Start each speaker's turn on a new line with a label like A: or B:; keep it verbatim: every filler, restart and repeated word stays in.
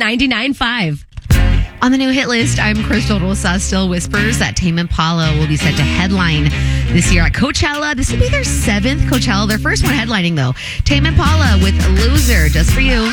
A: ninety-nine point five.
B: On the new hit list, I'm Crystal Rosa. Still whispers that Tame Impala will be set to headline this year at Coachella. This will be their seventh Coachella. Their first one headlining, though. Tame Impala with Loser, just for you.